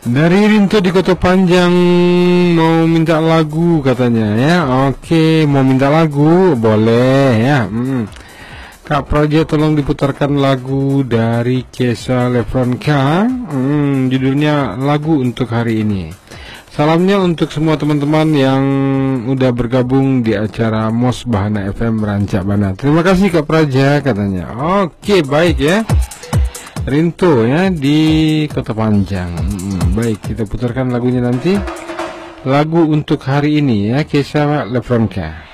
Dari Rinto di Kota Panjang mau minta lagu katanya ya. Oke, mau minta lagu boleh ya. Kak Proje tolong diputarkan lagu dari Kesha Lefronka. Judulnya lagu untuk hari ini. Salamnya untuk semua teman-teman yang udah bergabung di acara Mos Bahana FM Rancak Bana. Terima kasih Kak Praja katanya. Oke, baik ya. Rinto ya di Kota Panjang. Baik, kita putarkan lagunya nanti. Lagu untuk hari ini ya, Kesha Lefronka.